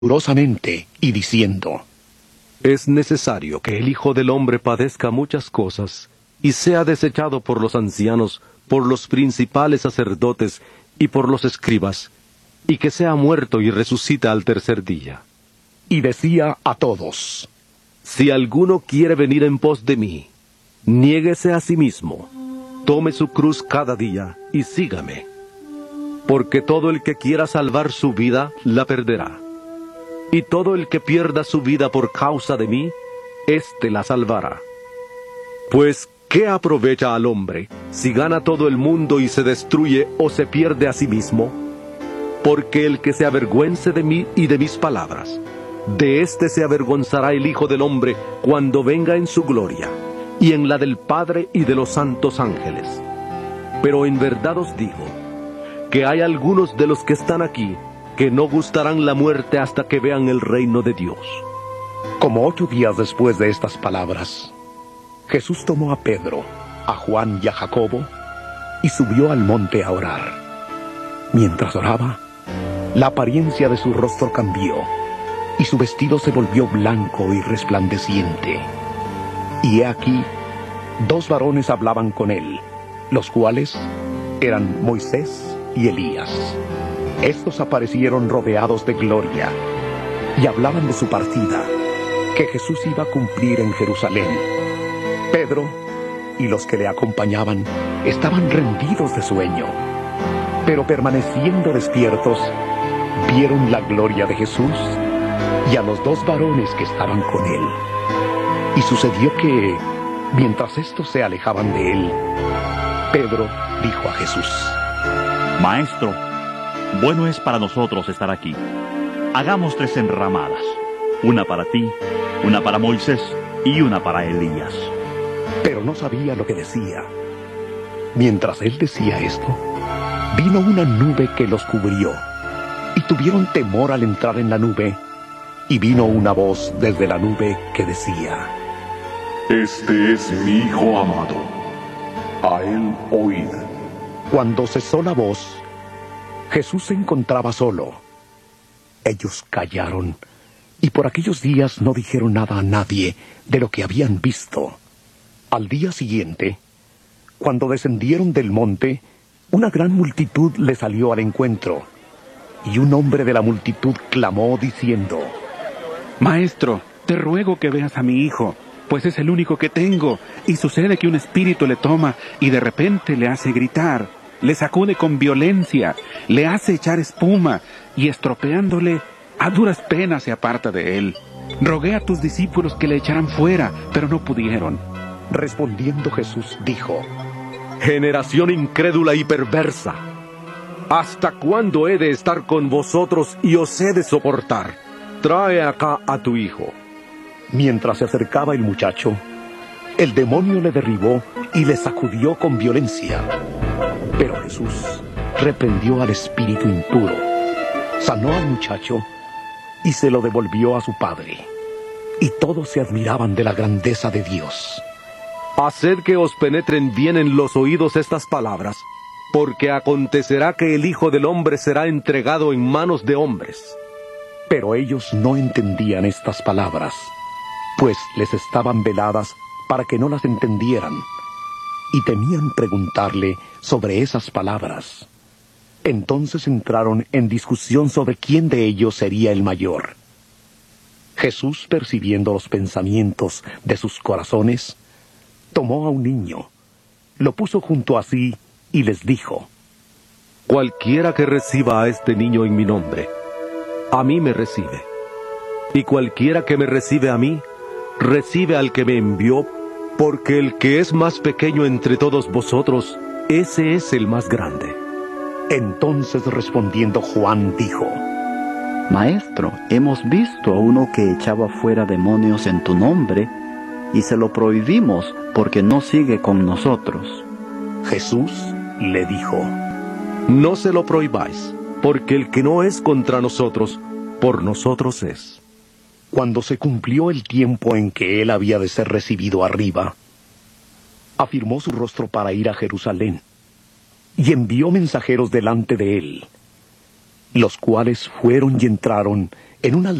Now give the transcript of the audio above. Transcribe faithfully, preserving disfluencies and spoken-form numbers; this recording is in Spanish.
rigurosamente y diciendo: Es necesario que el Hijo del Hombre padezca muchas cosas, y sea desechado por los ancianos, por los principales sacerdotes y por los escribas, y que sea muerto y resucita al tercer día. Y decía a todos: Si alguno quiere venir en pos de mí, niéguese a sí mismo, tome su cruz cada día y sígame. Porque todo el que quiera salvar su vida, la perderá. Y todo el que pierda su vida por causa de mí, éste la salvará. Pues, ¿qué aprovecha al hombre si gana todo el mundo y se destruye o se pierde a sí mismo? Porque el que se avergüence de mí y de mis palabras, de éste se avergonzará el Hijo del Hombre cuando venga en su gloria, y en la del Padre y de los santos ángeles. Pero en verdad os digo, que hay algunos de los que están aquí que no gustarán la muerte hasta que vean el reino de Dios. Como ocho días después de estas palabras, Jesús tomó a Pedro, a Juan y a Jacobo, y subió al monte a orar. Mientras oraba, la apariencia de su rostro cambió, y su vestido se volvió blanco y resplandeciente. Y he aquí, dos varones hablaban con él, los cuales eran Moisés y Elías. Estos aparecieron rodeados de gloria, y hablaban de su partida, que Jesús iba a cumplir en Jerusalén. Pedro y los que le acompañaban estaban rendidos de sueño, pero permaneciendo despiertos, vieron la gloria de Jesús y a los dos varones que estaban con él. Y sucedió que, mientras estos se alejaban de él, Pedro dijo a Jesús: Maestro, bueno es para nosotros estar aquí. Hagamos tres enramadas, una para ti, una para Moisés y una para Elías. Pero no sabía lo que decía. Mientras él decía esto, vino una nube que los cubrió, y tuvieron temor al entrar en la nube, y vino una voz desde la nube que decía: Este es mi Hijo amado, a él oíd. Cuando cesó la voz, Jesús se encontraba solo. Ellos callaron, y por aquellos días no dijeron nada a nadie de lo que habían visto. Al día siguiente, cuando descendieron del monte, una gran multitud le salió al encuentro, y un hombre de la multitud clamó diciendo: Maestro, te ruego que veas a mi hijo, pues es el único que tengo, y sucede que un espíritu le toma y de repente le hace gritar, le sacude con violencia, le hace echar espuma, y estropeándole, a duras penas se aparta de él. Rogué a tus discípulos que le echaran fuera, pero no pudieron. Respondiendo Jesús dijo: Generación incrédula y perversa, ¿hasta cuándo he de estar con vosotros y os he de soportar? Trae acá a tu hijo. Mientras se acercaba el muchacho, el demonio le derribó y le sacudió con violencia. Pero Jesús reprendió al espíritu impuro, sanó al muchacho y se lo devolvió a su padre. Y todos se admiraban de la grandeza de Dios. Haced que os penetren bien en los oídos estas palabras, porque acontecerá que el Hijo del Hombre será entregado en manos de hombres. Pero ellos no entendían estas palabras, pues les estaban veladas para que no las entendieran, y temían preguntarle sobre esas palabras. Entonces entraron en discusión sobre quién de ellos sería el mayor. Jesús, percibiendo los pensamientos de sus corazones, tomó a un niño, lo puso junto a sí y les dijo: Cualquiera que reciba a este niño en mi nombre, a mí me recibe. Y cualquiera que me recibe a mí, recibe al que me envió, porque el que es más pequeño entre todos vosotros, ese es el más grande. Entonces respondiendo Juan dijo: Maestro, hemos visto a uno que echaba fuera demonios en tu nombre, y se lo prohibimos porque no sigue con nosotros. Jesús le dijo: No se lo prohibáis, porque el que no es contra nosotros, por nosotros es. Cuando se cumplió el tiempo en que él había de ser recibido arriba, afirmó su rostro para ir a Jerusalén, y envió mensajeros delante de él. los cuales fueron y entraron en una